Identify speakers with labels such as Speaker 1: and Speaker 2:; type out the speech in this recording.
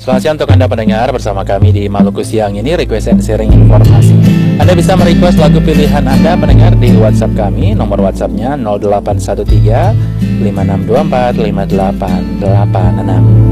Speaker 1: Selamat siang untuk Anda pendengar, bersama kami di Maluku Siang ini request and sharing informasi. Anda bisa merequest lagu pilihan Anda pendengar di WhatsApp kami. Nomor WhatsAppnya 0813 5624 5886.